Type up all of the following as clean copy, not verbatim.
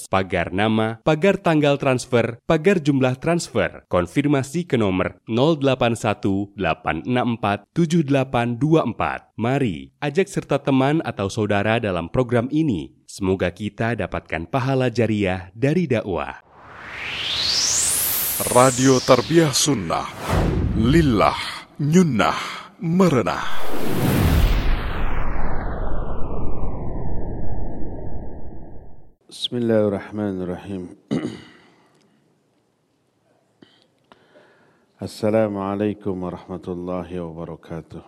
pagar nama, pagar tanggal transfer, pagar jumlah transfer. Konfirmasi ke nomor 0818647824. Mari ajak serta teman atau saudara dalam program ini. Semoga kita dapatkan pahala jariah dari dakwah. Radio Tarbiyah Sunnah, Lillah, Nyunnah, Merenah. Bismillahirrahmanirrahim. Assalamualaikum warahmatullahi wabarakatuh.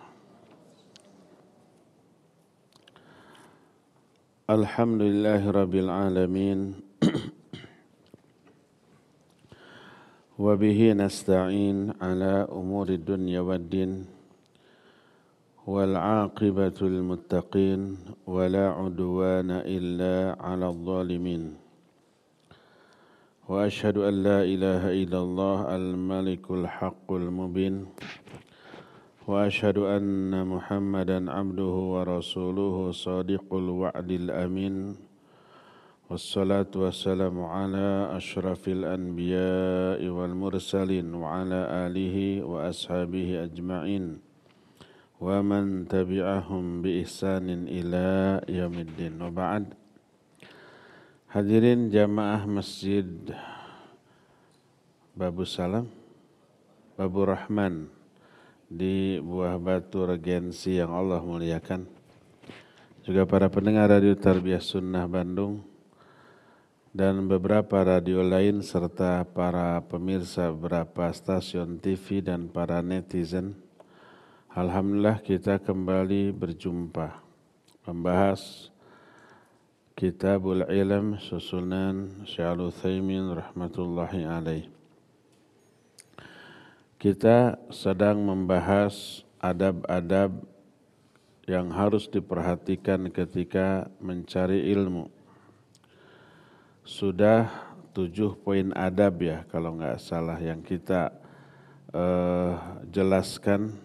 Alhamdulillahi rabbil alamin. Wa bihi nasta'in ala umuri dunya waddin. Wal 'aqibatul muttaqin wa la 'udwana illa 'alal zalimin. Wa ashhadu an la ilaha illallah al-malikul haqqul mubin. Wa ashhadu anna Muhammadan 'abduhu wa rasuluhu shadiqul wa'dil amin. Wassalatu wassalamu ala asyrafil anbiya'i wal mursalin wa ala alihi wa ashabihi ajma'in. Wa man tabi'ahum bi ihsanin ila yaumiddin. Wa ba'd. Hadirin jamaah Masjid Babu Salam, Babu Rahman di Buah Batu Regensi yang Allah muliakan. Juga para pendengar Radio Tarbiyah Sunnah Bandung dan beberapa radio lain serta para pemirsa beberapa stasiun TV dan para netizen. Alhamdulillah kita kembali berjumpa membahas Kitabul Ilm susunan Syekh Al-Utsaimin rahmatullahi alaih. Kita sedang membahas adab-adab yang harus diperhatikan ketika mencari ilmu. Sudah 7 poin adab ya kalau nggak salah yang kita jelaskan.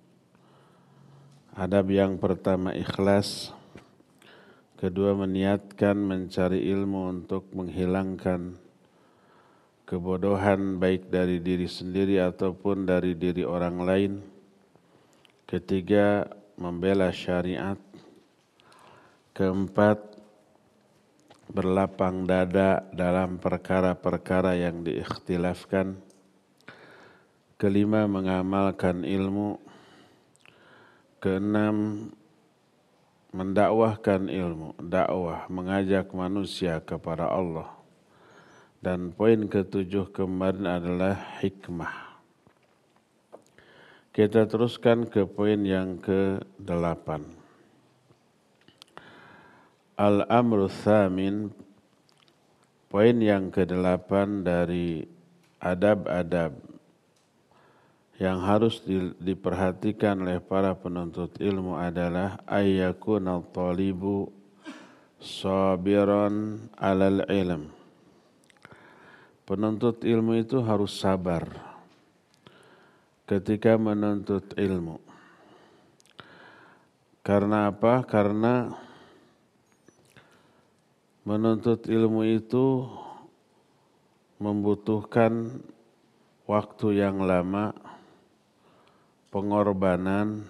Adab yang pertama ikhlas, kedua meniatkan mencari ilmu untuk menghilangkan kebodohan baik dari diri sendiri ataupun dari diri orang lain. Ketiga membela syariat. Keempat berlapang dada dalam perkara-perkara yang diikhtilafkan. Kelima mengamalkan ilmu. Keenam, mendakwahkan ilmu, dakwah, mengajak manusia kepada Allah. Dan poin ketujuh kemarin adalah hikmah. Kita teruskan ke poin yang ke-8. Al-amru tsamin, poin yang ke-8 dari adab-adab yang harus diperhatikan oleh para penuntut ilmu adalah ayyakuna talibu sabiran alal ilm. Penuntut ilmu itu harus sabar ketika menuntut ilmu. Karena apa? Karena menuntut ilmu itu membutuhkan waktu yang lama, pengorbanan,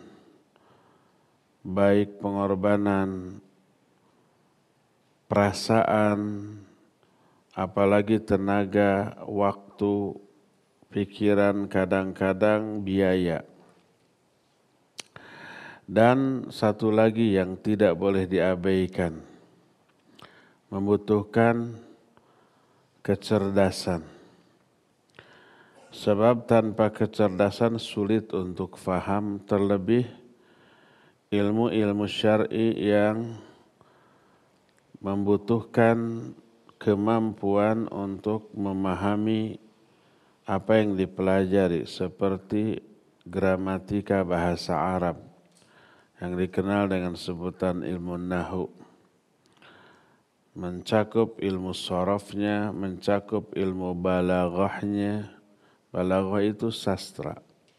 baik pengorbanan perasaan, apalagi tenaga, waktu, pikiran, kadang-kadang biaya. Dan satu lagi yang tidak boleh diabaikan, membutuhkan kecerdasan. Sebab tanpa kecerdasan sulit untuk faham, terlebih ilmu-ilmu syar'i yang membutuhkan kemampuan untuk memahami apa yang dipelajari seperti gramatika bahasa Arab yang dikenal dengan sebutan ilmu nahwu. Mencakup ilmu sharafnya, mencakup ilmu balaghahnya. Balaghah itu sastra.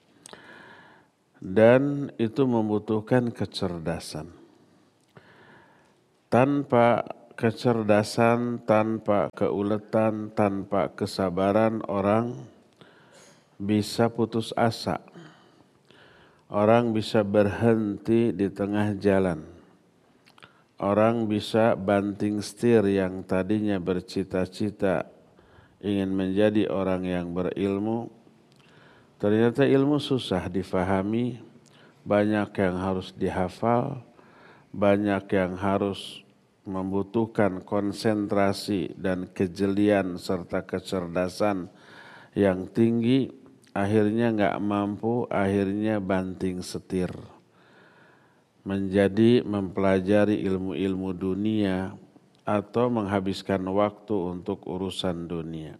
Dan itu membutuhkan kecerdasan. Tanpa kecerdasan, tanpa keuletan, tanpa kesabaran, orang bisa putus asa. Orang bisa berhenti di tengah jalan. Orang bisa banting setir yang tadinya bercita-cita ingin menjadi orang yang berilmu. Ternyata ilmu susah difahami, banyak yang harus dihafal, banyak yang harus membutuhkan konsentrasi dan kejelian serta kecerdasan yang tinggi, akhirnya nggak mampu, akhirnya banting setir. Menjadi mempelajari ilmu-ilmu dunia atau menghabiskan waktu untuk urusan dunia.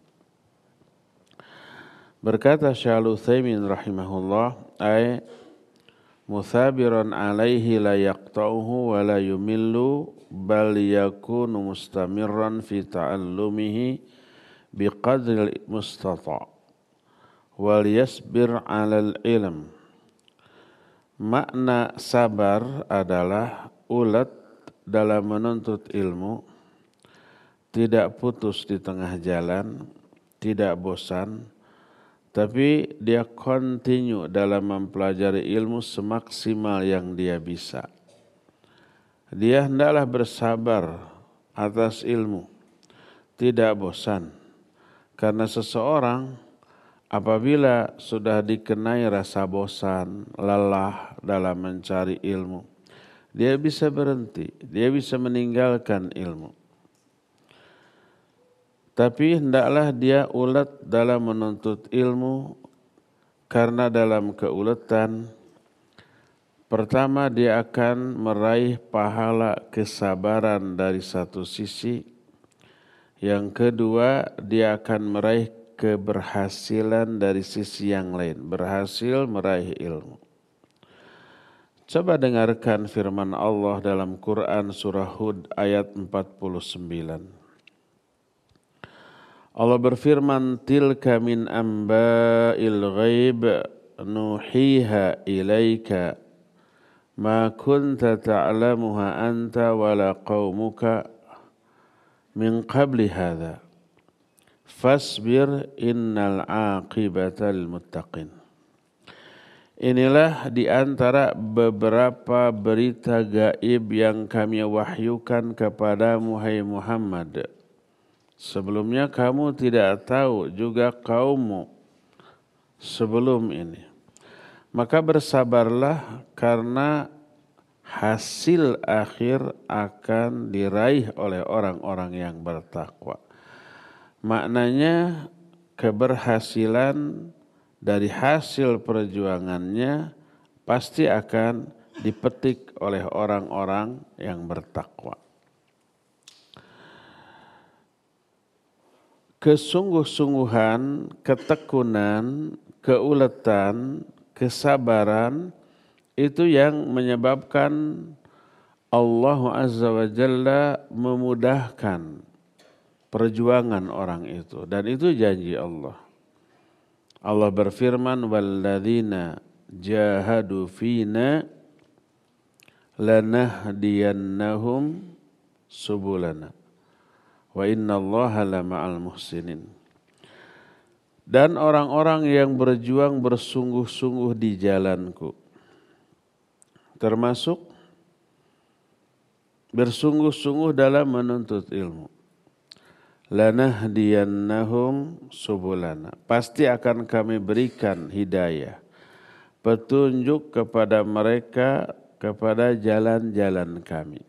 Berkata Syekh Al-Utsaimin rahimahullah, ay muthabiran alaihi la yaqta'uhu wa la yumillu bal yakunu mustamirran fi ta'allumihi biqadri mustata' wal yasbir 'alal ilm. Makna sabar adalah ulet dalam menuntut ilmu, tidak putus di tengah jalan, tidak bosan, tapi dia continue dalam mempelajari ilmu semaksimal yang dia bisa. Dia hendaklah bersabar atas ilmu, tidak bosan. Karena seseorang apabila sudah dikenai rasa bosan, lelah dalam mencari ilmu, dia bisa berhenti, dia bisa meninggalkan ilmu. Tapi hendaklah dia ulet dalam menuntut ilmu, karena dalam keuletan, pertama dia akan meraih pahala kesabaran dari satu sisi, yang kedua dia akan meraih keberhasilan dari sisi yang lain, berhasil meraih ilmu. Coba dengarkan firman Allah dalam Quran surah Hud ayat 49. Allah berfirman, tilka min amba'il ghaib nuhiha ilaika ma kunta ta'lamuha anta wala qaumuka min qabli hadha fasbir innal aqibata lil muttaqin. Inilah di antara beberapa berita gaib yang kami wahyukan kepadamu, hai Muhammad. Sebelumnya kamu tidak tahu, juga kaummu sebelum ini. Maka bersabarlah, karena hasil akhir akan diraih oleh orang-orang yang bertakwa. Maknanya keberhasilan dari hasil perjuangannya pasti akan dipetik oleh orang-orang yang bertakwa. Kesungguh-sungguhan, ketekunan, keuletan, kesabaran itu yang menyebabkan Allah Azza wa Jalla memudahkan perjuangan orang itu, dan itu janji Allah. Allah berfirman, walladzina jahadu fina lanahdiyannahum subulana wa innallaha lama'al muhsinin. Dan orang-orang yang berjuang bersungguh-sungguh di jalanku, termasuk bersungguh-sungguh dalam menuntut ilmu, lanahdiyannahum subulana, pasti akan kami berikan hidayah, petunjuk kepada mereka kepada jalan-jalan kami.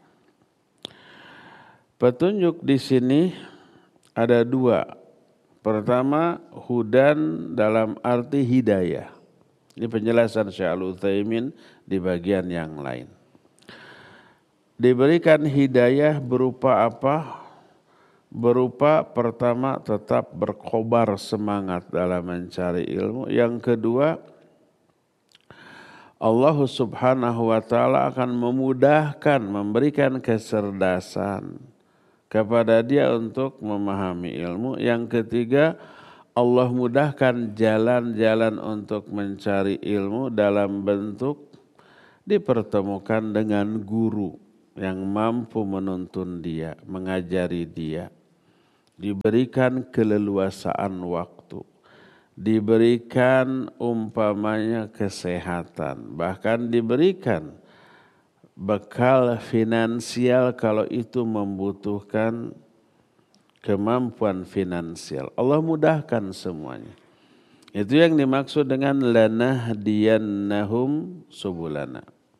Petunjuk di sini ada dua. Pertama, hudan dalam arti hidayah. Ini penjelasan Syekh Al-Utsaimin di bagian yang lain. Diberikan hidayah berupa apa? Berupa pertama tetap berkobar semangat dalam mencari ilmu. Yang kedua, Allah Subhanahu wa Ta'ala akan memudahkan, memberikan kecerdasan kepada dia untuk memahami ilmu. Yang ketiga, Allah mudahkan jalan-jalan untuk mencari ilmu dalam bentuk dipertemukan dengan guru. yang mampu menuntun dia, mengajari dia, diberikan keleluasaan waktu, diberikan umpamanya kesehatan, bahkan diberikan bekal finansial kalau itu membutuhkan kemampuan finansial. Allah mudahkan semuanya. Itu yang dimaksud dengan lanahdiyannahum subulana.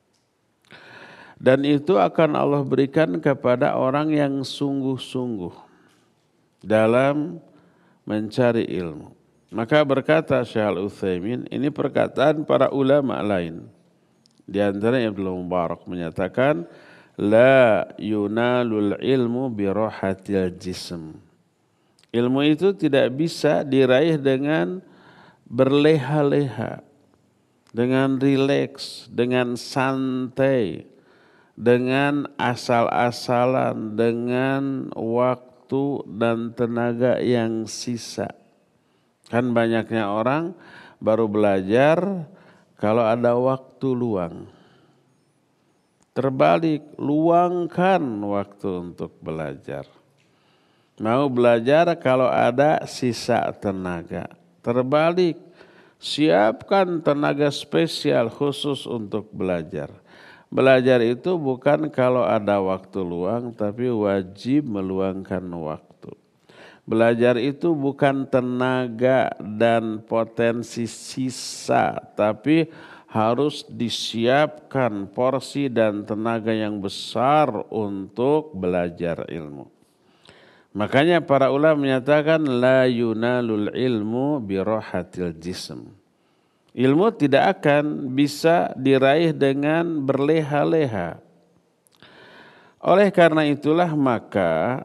Dan itu akan Allah berikan kepada orang yang sungguh-sungguh dalam mencari ilmu. Maka berkata Syekh Al-Utsaimin, ini perkataan para ulama lain. Di antaranya Ibnu Mubarak menyatakan, la yunalul ilmu birohatil jism. Ilmu itu tidak bisa diraih dengan berleha-leha, dengan rileks, dengan santai, dengan asal-asalan, dengan waktu dan tenaga yang sisa. Kan banyaknya orang baru belajar kalau ada waktu luang. Terbalik, luangkan waktu untuk belajar. Mau belajar kalau ada sisa tenaga. Terbalik, siapkan tenaga spesial khusus untuk belajar. Belajar itu bukan kalau ada waktu luang, tapi wajib meluangkan waktu. Belajar itu bukan tenaga dan potensi sisa, tapi harus disiapkan porsi dan tenaga yang besar untuk belajar ilmu. Makanya para ulama menyatakan la yunalul ilmu birohatil jism. Ilmu tidak akan bisa diraih dengan berleha-leha. Oleh karena itulah maka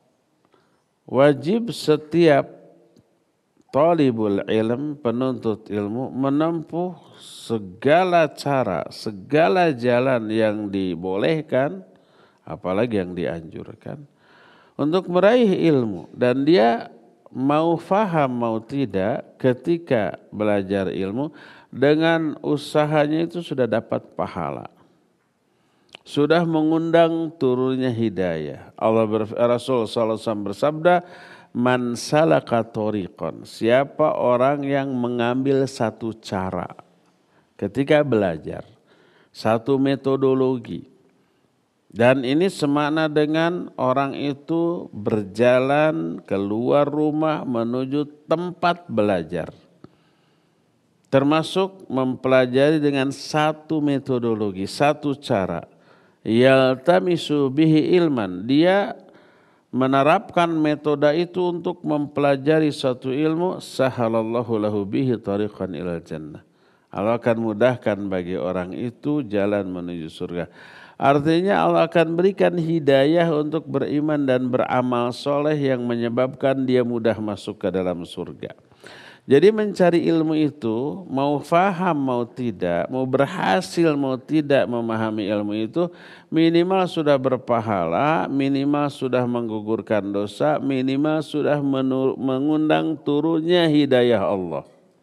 wajib setiap talibul ilm, penuntut ilmu, menempuh segala cara, segala jalan yang dibolehkan, apalagi yang dianjurkan, untuk meraih ilmu. Dan dia mau faham mau tidak, ketika belajar ilmu, dengan usahanya itu sudah dapat pahala. Sudah mengundang turunnya hidayah. Rasul SAW bersabda, man salaka tariqan, siapa orang yang mengambil satu cara ketika belajar, satu metodologi. Dan ini semakna dengan orang itu berjalan keluar rumah menuju tempat belajar. Termasuk mempelajari dengan satu metodologi, satu cara. Yaltamisu bihi ilman, dia menerapkan metode itu untuk mempelajari suatu ilmu, sahalallahu lahu bihi tariqan ilal jannah. Allah akan mudahkan bagi orang itu jalan menuju surga. Artinya Allah akan berikan hidayah untuk beriman dan beramal soleh yang menyebabkan dia mudah masuk ke dalam surga. Jadi mencari ilmu itu, mau faham mau tidak, mau berhasil mau tidak memahami ilmu itu, minimal sudah berpahala, minimal sudah menggugurkan dosa, minimal sudah mengundang turunnya hidayah Allah.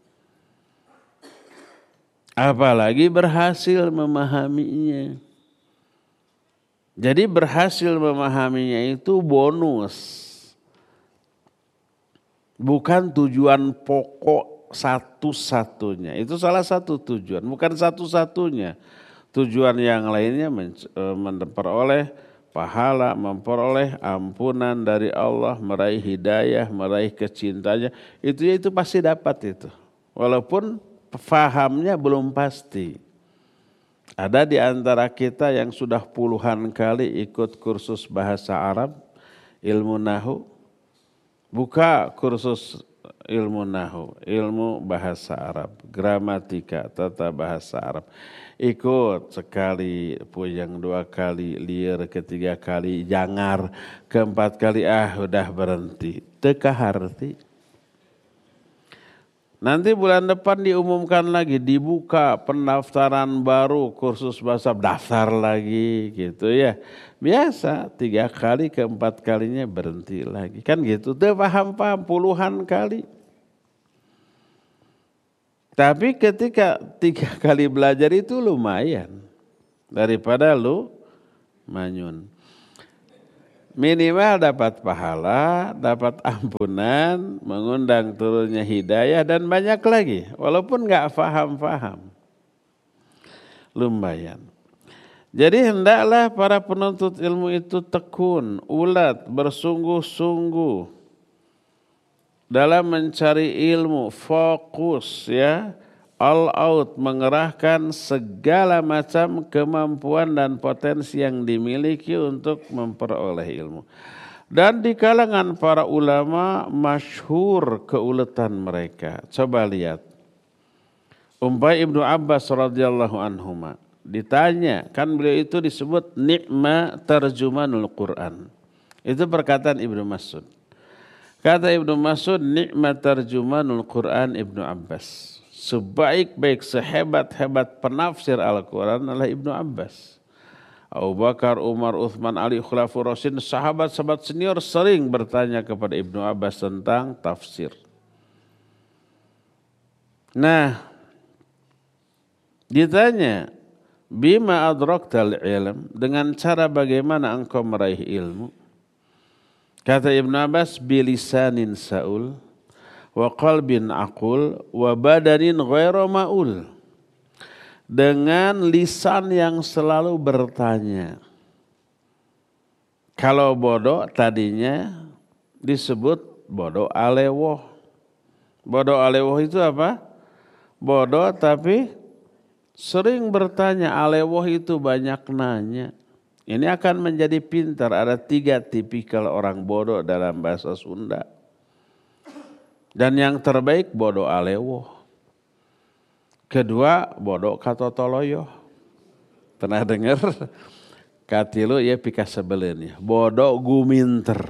Apalagi berhasil memahaminya. Jadi berhasil memahaminya itu bonus. Bukan tujuan pokok satu-satunya. Itu salah satu tujuan, bukan satu-satunya. Tujuan yang lainnya memperoleh pahala, memperoleh ampunan dari Allah, meraih hidayah, meraih kecintanya. Itu pasti dapat itu. Walaupun fahamnya belum pasti. Ada di antara kita yang sudah puluhan kali ikut kursus bahasa Arab, ilmu nahu. Buka kursus ilmu nahu, ilmu bahasa Arab, gramatika, tata bahasa Arab. Ikut sekali, puyeng dua kali, liar ketiga kali, jangar, keempat kali, udah berhenti. Teka harti. Nanti bulan depan diumumkan lagi, dibuka pendaftaran baru kursus bahasa, daftar lagi gitu ya. Biasa 3 kali, keempat kalinya berhenti lagi. Kan gitu, udah paham-paham puluhan kali. Tapi ketika 3 kali belajar itu lumayan. Daripada lu manyun. Minimal dapat pahala, dapat ampunan, mengundang turunnya hidayah dan banyak lagi. Walaupun nggak faham-faham. Lumayan. Jadi hendaklah para penuntut ilmu itu tekun, ulat, bersungguh-sungguh dalam mencari ilmu, fokus ya. All out, mengerahkan segala macam kemampuan dan potensi yang dimiliki untuk memperoleh ilmu. Dan di kalangan para ulama masyhur keuletan mereka. Coba lihat. Umpay Ibnu Abbas radhiyallahu anhuma. Ditanya, kan beliau itu disebut ni'ma tarjumanul Quran. Itu perkataan Ibnu Mas'ud. Kata Ibnu Mas'ud, ni'ma tarjumanul Quran Ibnu Abbas. Sebaik-baik, sehebat-hebat penafsir Al-Quran adalah Ibnu Abbas. Abu Bakar, Umar, Uthman, Ali, Khulafaur Rasyidin, sahabat-sahabat senior sering bertanya kepada Ibnu Abbas tentang tafsir. Nah, ditanya, bima adraktal ilm, dengan cara bagaimana engkau meraih ilmu? Kata Ibnu Abbas, bilisanin sa'ul, wa qalbin aqul wa badanin ghairu ma'ul. Dengan lisan yang selalu bertanya. Kalau bodoh tadinya disebut bodoh alewoh. Bodoh alewoh itu apa? Bodoh tapi sering bertanya. Alewoh itu banyak nanya. Ini akan menjadi pintar. Ada 3 tipikal orang bodoh dalam bahasa Sunda. Dan yang terbaik bodoh alewoh. Kedua bodoh katotoloyo. Pernah dengar? Katilu ya pika sebelin ya. Bodoh guminter.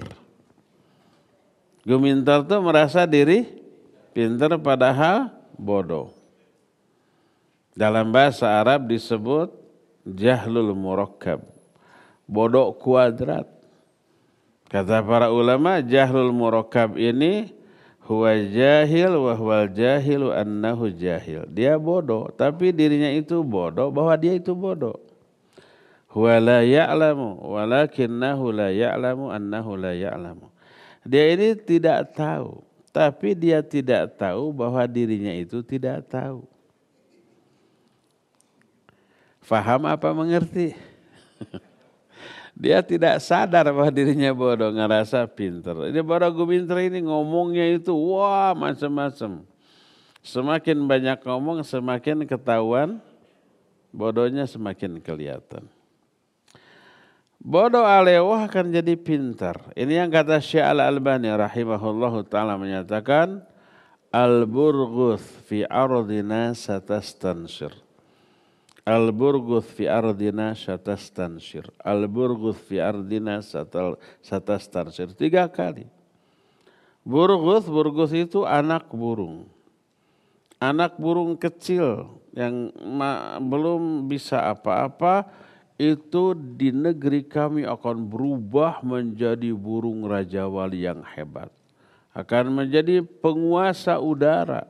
Guminter tuh merasa diri pintar padahal bodoh. Dalam bahasa Arab disebut jahlul murakkab. Bodoh kuadrat. Kata para ulama jahlul murakkab ini huwa jahil wa huwal jahilu annahu jahil. Dia bodoh, tapi dirinya itu bodoh bahwa dia itu bodoh. Huwa la ya'lamu walakinnahu la ya'lamu annahu la ya'lamu. Dia ini tidak tahu, tapi dia tidak tahu bahwa dirinya itu tidak tahu. Faham apa mengerti? Dia tidak sadar bahwa dirinya bodoh, ngerasa pinter. Ini bodoh guminter ini ngomongnya itu wah macam-macam. Semakin banyak ngomong semakin ketahuan, bodohnya semakin kelihatan. Bodoh alewah akan jadi pintar. Ini yang kata Syekh Al-Albani rahimahullahu ta'ala menyatakan, al-burghuth fi ardina satastansir. Al-burghuth fi ardina satastansir. Al-burghuth fi ardina satastansir. 3 kali. Burghuth itu anak burung. Anak burung kecil yang belum bisa apa-apa itu di negeri kami akan berubah menjadi burung Raja Wali yang hebat. Akan menjadi penguasa udara.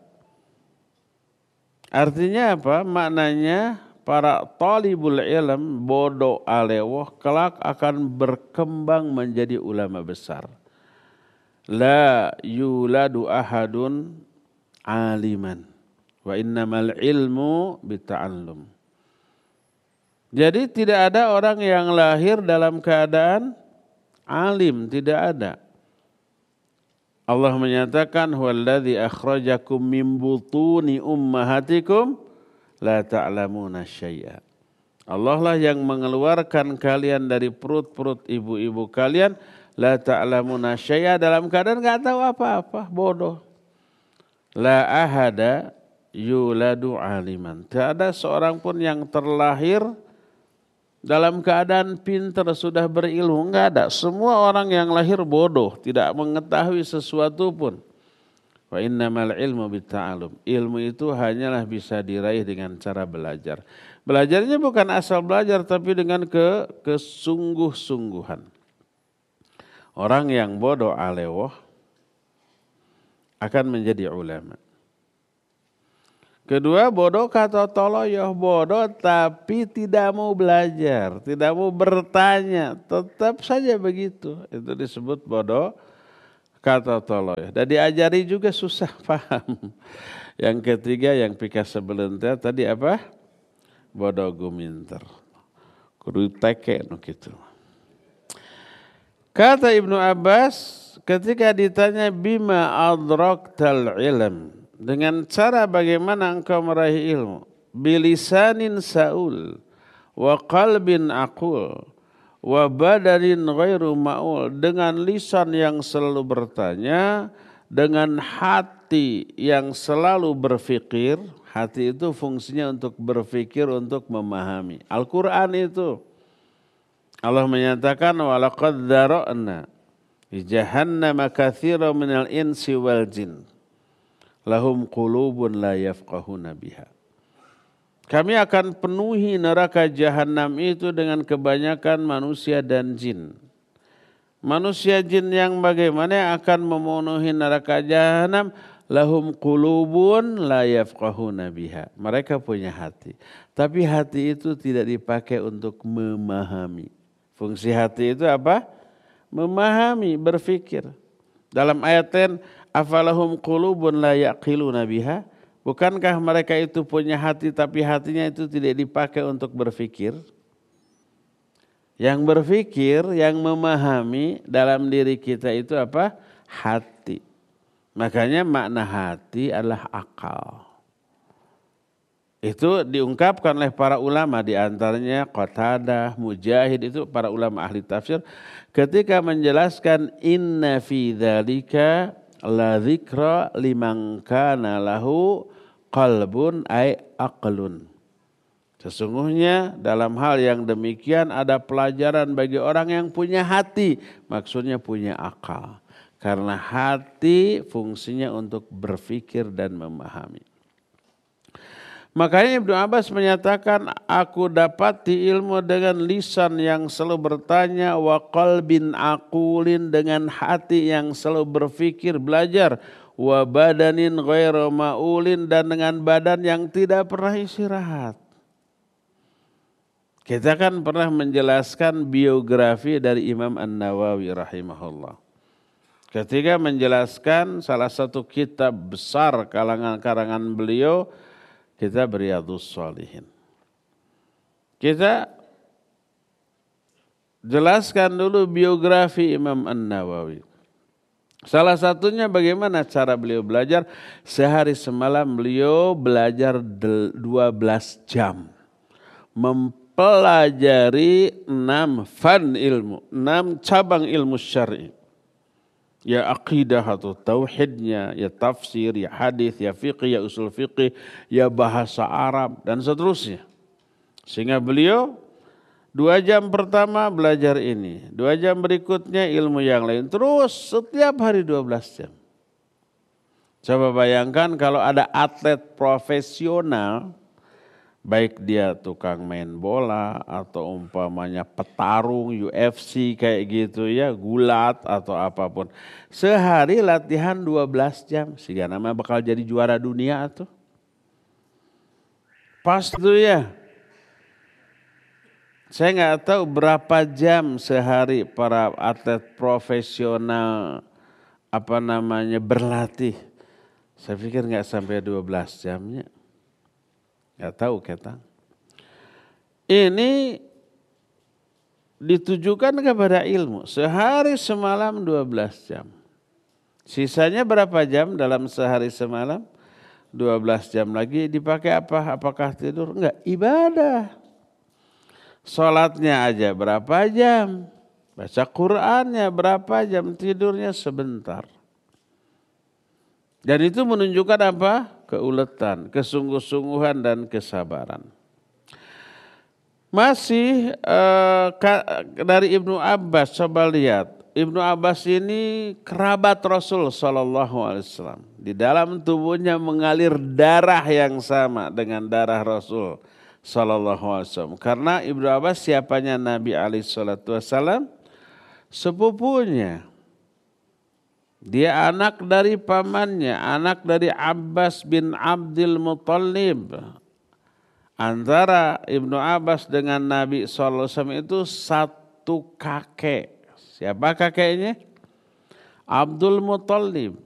Artinya apa? Maknanya para talibul ilm, bodoh alewoh, kelak akan berkembang menjadi ulama besar. La yuladu ahadun aliman. Wa innamal ilmu bita'allum. Jadi tidak ada orang yang lahir dalam keadaan alim, tidak ada. Allah menyatakan huwallazi akhrajakum min butuni ummahatikum la ta'lamuna syai'a. Allah lah yang mengeluarkan kalian dari perut-perut ibu-ibu kalian la ta'lamuna syai'a, dalam keadaan enggak tahu apa-apa, bodoh. La ahada yuladu aliman. Tidak ada seorang pun yang terlahir dalam keadaan pintar sudah berilmu, enggak ada. Semua orang yang lahir bodoh, tidak mengetahui sesuatu pun. Wa innamal ilmu bitta'allum. Ilmu itu hanyalah bisa diraih dengan cara belajar. Belajarnya bukan asal belajar tapi dengan kesungguh-sungguhan. Orang yang bodoh alewoh akan menjadi ulama. Kedua, bodoh kata toloyoh, bodoh tapi tidak mau belajar, tidak mau bertanya, tetap saja begitu. Itu disebut bodoh kata toloyoh. Dan diajari juga susah paham. Yang ketiga yang pika sebelentir tadi apa? Bodoh guminter. Kudu teke no gitu. Kata Ibnu Abbas ketika ditanya bima adraktal ilm, dengan cara bagaimana engkau meraih ilmu, bilisanin saul wa qalbin aqul wa badanin ghairu ma'ul, dengan lisan yang selalu bertanya, dengan hati yang selalu berfikir. Hati itu fungsinya untuk berfikir, untuk memahami. Al-Quran itu Allah menyatakan walaqad dzara'na li jahannama katsiran minal insi wal jin lahum qulubun la yafqahuna biha. Kami akan penuhi neraka jahanam itu dengan kebanyakan manusia dan jin. Manusia jin yang bagaimana akan memenuhi neraka jahanam? Lahum qulubun la yafqahuna biha. Mereka punya hati. Tapi hati itu tidak dipakai untuk memahami. Fungsi hati itu apa? Memahami, berfikir. Dalam ayat lain, afalahum qulubun la yaqiluna biha. Bukankah mereka itu punya hati tapi hatinya itu tidak dipakai untuk berfikir? Yang berfikir, yang memahami dalam diri kita itu apa? Hati. Makanya makna hati adalah akal. Itu diungkapkan oleh para ulama, di antaranya Qatadah, Mujahid, itu para ulama ahli tafsir ketika menjelaskan inna fi dzalika la dzikra liman kana lahu qalbun ay aqlun. Sesungguhnya dalam hal yang demikian ada pelajaran bagi orang yang punya hati, maksudnya punya akal. Karena hati fungsinya untuk berfikir dan memahami. Makanya Ibnu Abbas menyatakan, aku dapati ilmu dengan lisan yang selalu bertanya, wa qalbin aqulin, dengan hati yang selalu berfikir, belajar, wa badanin ghairu ma'ulin, dan dengan badan yang tidak pernah istirahat. Kita kan pernah menjelaskan biografi dari Imam An-Nawawi rahimahullah. Ketika menjelaskan salah satu kitab besar karangan beliau, kitab Riyadhus Shalihin. Kita jelaskan dulu biografi Imam An-Nawawi. Salah satunya bagaimana cara beliau belajar. Sehari semalam beliau belajar 12 jam. Mempelajari 6 fan ilmu, 6 cabang ilmu syar'i. Ya aqidah atau tauhidnya, ya tafsir, ya hadis, ya fiqih, ya usul fiqih, ya bahasa Arab, dan seterusnya. Sehingga beliau 2 jam pertama belajar ini, 2 jam berikutnya ilmu yang lain. Terus setiap hari 12 jam. Coba bayangkan kalau ada atlet profesional, baik dia tukang main bola atau umpamanya petarung UFC kayak gitu ya, gulat atau apapun. Sehari latihan 12 jam, sehingga nama bakal jadi juara dunia tuh. Pas tuh ya. Saya nggak tahu berapa jam sehari para atlet profesional berlatih. Saya pikir nggak sampai 12 jamnya. Nggak tahu kita. Ini ditujukan kepada ilmu. Sehari semalam 12 jam. Sisanya berapa jam dalam sehari semalam? 12 jam lagi dipakai apa? Apakah tidur? Enggak, ibadah. Sholatnya aja berapa jam? Baca Qur'annya berapa jam? Tidurnya sebentar. Dan itu menunjukkan apa? Keuletan, kesungguh-sungguhan dan kesabaran. Masih dari Ibnu Abbas, coba lihat. Ibnu Abbas ini kerabat Rasul SAW. Di dalam tubuhnya mengalir darah yang sama dengan darah Rasul SAW. Karena Ibnu Abbas siapanya Nabi SAW? Sepupunya. Dia anak dari pamannya, anak dari Abbas bin Abdul Muttalib. Antara Ibnu Abbas dengan Nabi SAW itu satu kakek. Siapa kakeknya? Abdul Muttalib.